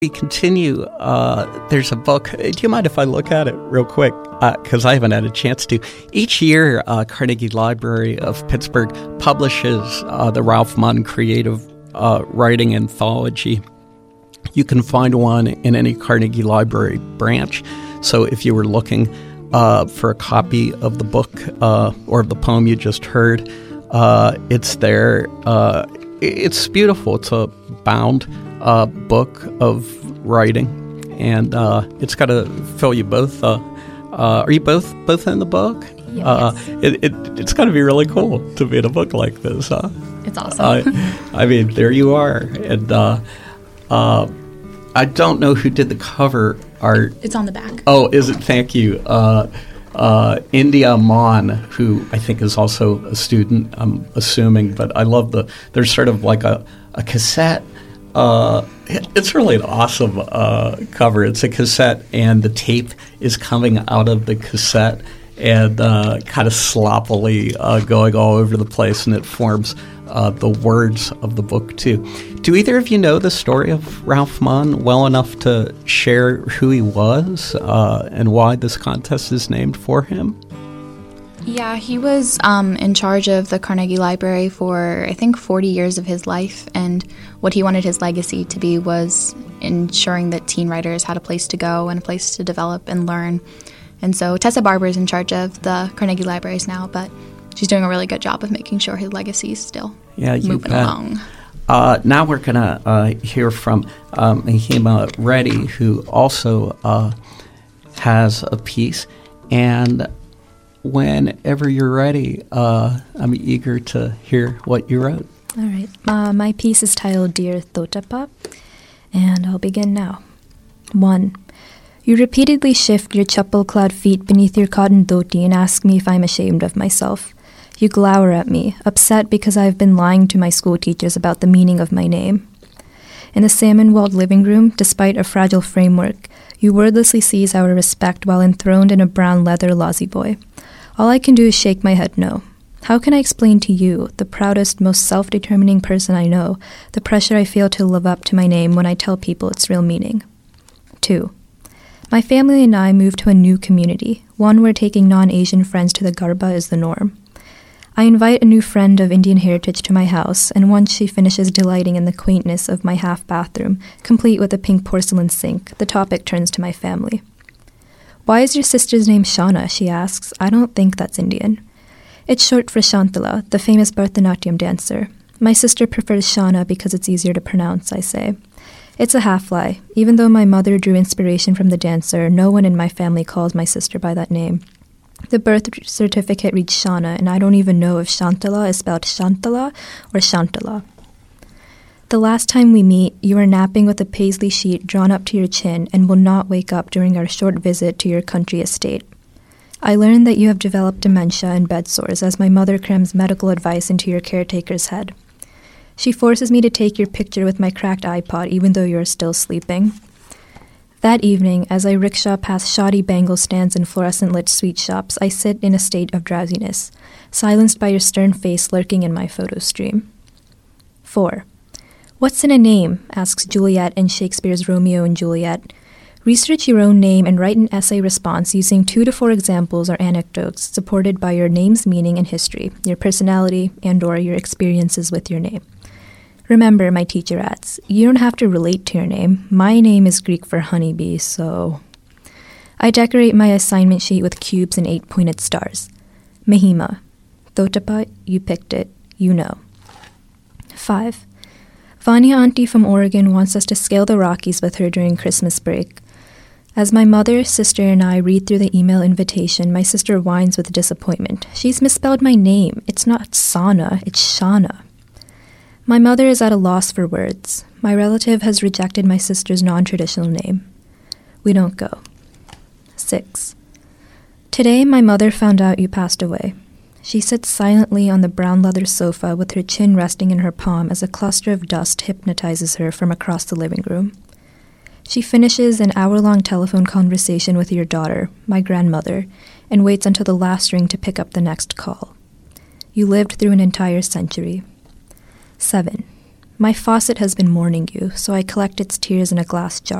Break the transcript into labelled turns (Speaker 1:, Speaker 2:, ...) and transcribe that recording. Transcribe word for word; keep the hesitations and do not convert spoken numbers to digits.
Speaker 1: We continue. Uh, there's a book. Do you mind if I look at it real quick? Because uh, I haven't had a chance to. Each year, uh, Carnegie Library of Pittsburgh publishes uh, the Ralph Munn Creative uh, Writing Anthology. You can find one in any Carnegie Library branch. So if you were looking uh, for a copy of the book uh, or of the poem you just heard, uh, it's there. Uh, it's beautiful. It's a bound uh, book of writing, and uh, it's got to fill you both. Uh, uh, are you both both in the book?
Speaker 2: Yeah,
Speaker 1: uh,
Speaker 2: yes.
Speaker 1: It, it, it's got to be really cool to be in a book like this. Huh?
Speaker 2: It's awesome.
Speaker 1: uh, I mean, there you are, and uh, uh, I don't know who did the cover art.
Speaker 2: It's on the back.
Speaker 1: Oh, is it? Thank you. Uh, uh, India Mon, who I think is also a student, I'm assuming, but I love the, there's sort of like a, a cassette. Uh, it, it's really an awesome uh, cover. It's a cassette, and the tape is coming out of the cassette and uh, kind of sloppily uh, going all over the place, and it forms uh, the words of the book, too. Do either of you know the story of Ralph Munn well enough to share who he was uh, and why this contest is named for him?
Speaker 2: Yeah, he was um, in charge of the Carnegie Library for, I think, forty years of his life, and what he wanted his legacy to be was ensuring that teen writers had a place to go and a place to develop and learn. And so Tessa Barber is in charge of the Carnegie Libraries now, but she's doing a really good job of making sure his legacy is still
Speaker 1: yeah, you
Speaker 2: moving
Speaker 1: bet.
Speaker 2: along.
Speaker 1: Uh, now we're going to uh, hear from um, Mahima Reddy, who also uh, has a piece. And whenever you're ready, uh, I'm eager to hear what you wrote.
Speaker 3: All right. Uh, my piece is titled Dear Thotapa, and I'll begin now. One. You repeatedly shift your chappal-clad feet beneath your cotton dhoti and ask me if I'm ashamed of myself. You glower at me, upset because I have been lying to my school teachers about the meaning of my name. In the salmon-walled living room, despite a fragile framework, you wordlessly seize our respect while enthroned in a brown leather lazy-boy. All I can do is shake my head no. How can I explain to you, the proudest, most self-determining person I know, the pressure I feel to live up to my name when I tell people its real meaning? Two. My family and I moved to a new community, one where taking non-Asian friends to the Garba is the norm. I invite a new friend of Indian heritage to my house, and once she finishes delighting in the quaintness of my half-bathroom, complete with a pink porcelain sink, the topic turns to my family. Why is your sister's name Shana, she asks. I don't think that's Indian. It's short for Shantala, the famous Bharatanatyam dancer. My sister prefers Shana because it's easier to pronounce, I say. It's a half-lie. Even though my mother drew inspiration from the dancer, no one in my family calls my sister by that name. The birth certificate reads Shana, and I don't even know if Shantala is spelled Shantala or Shantala. The last time we meet, you are napping with a paisley sheet drawn up to your chin and will not wake up during our short visit to your country estate. I learn that you have developed dementia and bed sores as my mother crams medical advice into your caretaker's head. She forces me to take your picture with my cracked iPod even though you are still sleeping. That evening, as I rickshaw past shoddy bangle stands and fluorescent-lit sweet shops, I sit in a state of drowsiness, silenced by your stern face lurking in my photo stream. Four. What's in a name? Asks Juliet in Shakespeare's Romeo and Juliet. Research your own name and write an essay response using two to four examples or anecdotes supported by your name's meaning and history, your personality, and or your experiences with your name. Remember, my teacher adds, you don't have to relate to your name. My name is Greek for honeybee, so... I decorate my assignment sheet with cubes and eight-pointed stars. Mahima. Thotapa, you picked it. You know. Five. Vanya auntie from Oregon wants us to scale the Rockies with her during Christmas break. As my mother, sister, and I read through the email invitation, my sister whines with disappointment. She's misspelled my name. It's not Sana, it's Shana. My mother is at a loss for words. My relative has rejected my sister's non-traditional name. We don't go. Six. Today, my mother found out you passed away. She sits silently on the brown leather sofa with her chin resting in her palm as a cluster of dust hypnotizes her from across the living room. She finishes an hour-long telephone conversation with your daughter, my grandmother, and waits until the last ring to pick up the next call. You lived through an entire century. Seven. My faucet has been mourning you, so I collect its tears in a glass jar.